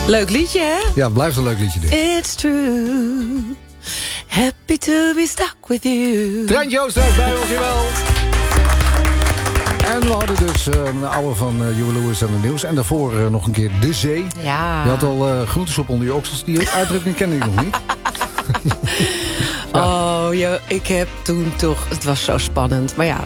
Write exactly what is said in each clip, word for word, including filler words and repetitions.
Leuk liedje, hè? Ja, het blijft een leuk liedje dit. It's true. Happy to be stuck with you. Treintje Oosterhuis bij ons, jawel. En we hadden dus uh, een oude van uh, Huey Lewis en de nieuws. En daarvoor uh, nog een keer De Zee. Ja. Je had al uh, groentesoep onder je oksels. Die uitdrukking kende ik nog niet. Ja. Oh, ja, ik heb toen toch... Het was zo spannend, maar ja...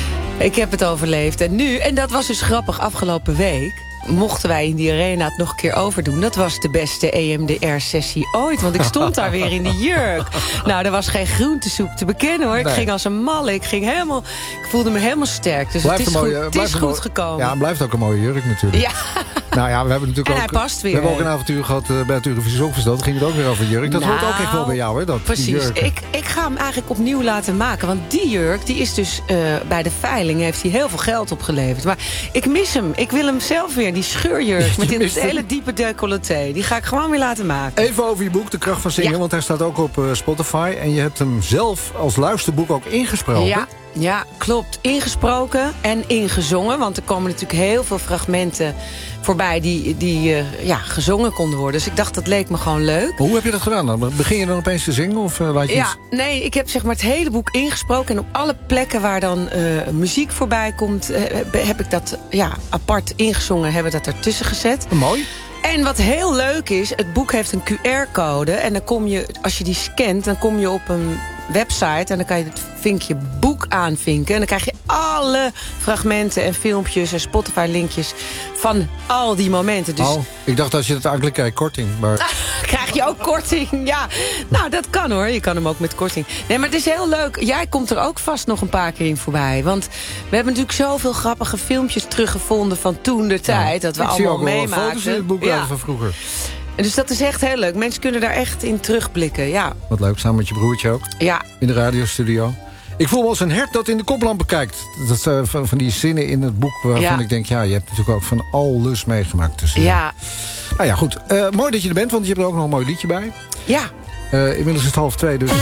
Ik heb het overleefd. En nu, en dat was dus grappig, afgelopen week... mochten wij in die arena het nog een keer overdoen. Dat was de beste E M D R-sessie ooit. Want ik stond daar weer in die jurk. Nou, er was geen groentesoep te bekennen, hoor. Ik nee. ging als een malle. Ik, ging helemaal, ik voelde me helemaal sterk. Dus blijft het is mooie, goed, het is goed mooie, gekomen. Ja, het blijft ook een mooie jurk natuurlijk. Ja. Nou ja, we hebben natuurlijk en ook... hij past weer. We hebben ook een avontuur gehad uh, bij het Eurovisie Songfestival. Toen ging het ook weer over jurk. Dat nou, hoort ook echt wel bij jou, hè? Dat, precies. Ik, ik ga hem eigenlijk opnieuw laten maken. Want die jurk, die is dus uh, bij de veiling... heeft hij heel veel geld opgeleverd. Maar ik mis hem. Ik wil hem zelf weer. Die scheurjurk met een hele diepe decolleté. Die ga ik gewoon weer laten maken. Even over je boek, De Kracht van Zingen. Ja. Want hij staat ook op uh, Spotify. En je hebt hem zelf als luisterboek ook ingesproken. Ja. Ja, klopt. Ingesproken en ingezongen. Want er komen natuurlijk heel veel fragmenten voorbij die, die uh, ja, gezongen konden worden. Dus ik dacht, dat leek me gewoon leuk. Hoe heb je dat gedaan dan? Begin je dan opeens te zingen? Of, uh, laat je ja, iets... nee, ik heb zeg maar het hele boek ingesproken. En op alle plekken waar dan uh, muziek voorbij komt... Uh, heb ik dat ja, apart ingezongen, hebben dat ertussen gezet. Mooi. En wat heel leuk is, het boek heeft een Q R-code. En dan kom je, als je die scant, dan kom je op een website... en dan kan je het vinkje boek aanvinken. En dan krijg je alle fragmenten en filmpjes en Spotify-linkjes... van al die momenten. Dus... Oh, ik dacht als je het aanklikt, krijg je korting. Maar... krijg je ook korting, ja. Nou, dat kan hoor. Je kan hem ook met korting. Nee, maar het is heel leuk. Jij komt er ook vast nog een paar keer in voorbij. Want we hebben natuurlijk zoveel grappige filmpjes teruggevonden... van toen de tijd, ja, dat we ik allemaal zie ook meemaakten. wel foto's in het boek ja. van vroeger. Dus dat is echt heel leuk. Mensen kunnen daar echt in terugblikken, ja. Wat leuk, samen met je broertje ook. Ja. In de radiostudio. Ik voel me als een hert dat in de koplampen kijkt. Dat uh, van, van die zinnen in het boek waarvan ja. ik denk... ja, je hebt natuurlijk ook van alles meegemaakt. Dus, uh, ja. Nou ja, goed. Uh, mooi dat je er bent, want je hebt er ook nog een mooi liedje bij. Ja. Uh, inmiddels is het half twee, dus...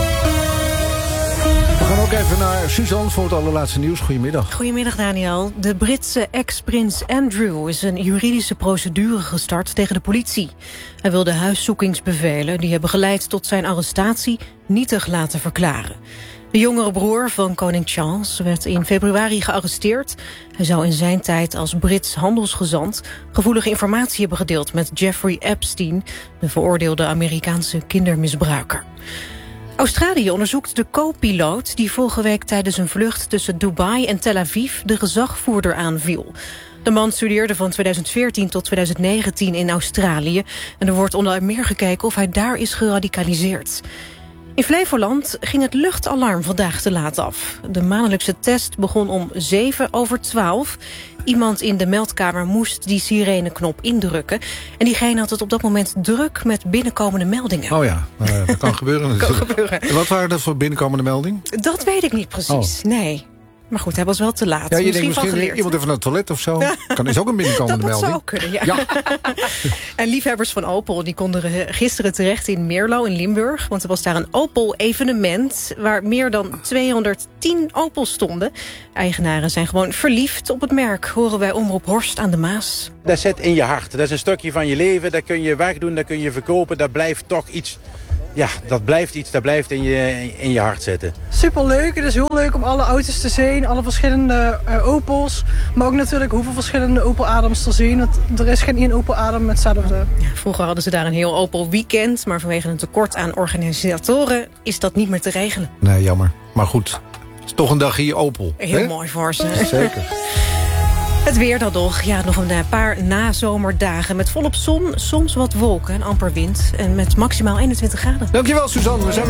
We gaan ook even naar Suzanne voor het allerlaatste nieuws. Goedemiddag. Goedemiddag, Daniel. De Britse ex-prins Andrew is een juridische procedure gestart tegen de politie. Hij wil de huiszoekingsbevelen die hebben geleid tot zijn arrestatie nietig laten verklaren. De jongere broer van koning Charles werd in februari gearresteerd. Hij zou in zijn tijd als Brits handelsgezant gevoelige informatie hebben gedeeld met Jeffrey Epstein, de veroordeelde Amerikaanse kindermisbruiker. Australië onderzoekt de co-piloot die vorige week tijdens een vlucht tussen Dubai en Tel Aviv de gezagvoerder aanviel. De man studeerde van tweeduizend veertien tot tweeduizend negentien in Australië en er wordt onder meer gekeken of hij daar is geradicaliseerd. In Flevoland ging het luchtalarm vandaag te laat af. De maandelijkse test begon om zeven over twaalf. Iemand in de meldkamer moest die sireneknop indrukken. En diegene had het op dat moment druk met binnenkomende meldingen. Oh ja, uh, dat kan gebeuren. kan gebeuren. En wat waren dat voor binnenkomende meldingen? Dat weet ik niet precies, oh. nee. Maar goed, hij was wel te laat. Ja, je misschien denkt misschien geleerd, iemand even naar het toilet of zo. Kan is ook een binnenkomende dat, dat melding. Dat zou kunnen, ja. ja. En liefhebbers van Opel die konden gisteren terecht in Meerlo in Limburg. Want er was daar een Opel-evenement waar meer dan tweehonderdtien Opels stonden. Eigenaren zijn gewoon verliefd op het merk, horen wij Omroep Horst aan de Maas. Dat zit in je hart. Dat is een stukje van je leven. Dat kun je wegdoen, dat kun je verkopen. Dat blijft toch iets... Ja, dat blijft iets, dat blijft in je, in je hart zitten. Superleuk, het is heel leuk om alle auto's te zien, alle verschillende uh, Opels. Maar ook natuurlijk hoeveel verschillende Opel Adams te zien. Want er is geen één Opel Adam met hetzelfde. Ja, vroeger hadden ze daar een heel Opel weekend, maar vanwege een tekort aan organisatoren is dat niet meer te regelen. Nee, jammer. Maar goed, het is toch een dag hier Opel. Heel hè? Mooi voor ze. Zeker. Het weer dan nog. Ja, nog een paar nazomerdagen met volop zon, soms wat wolken en amper wind. En met maximaal eenentwintig graden. Dankjewel, Suzanne. We zijn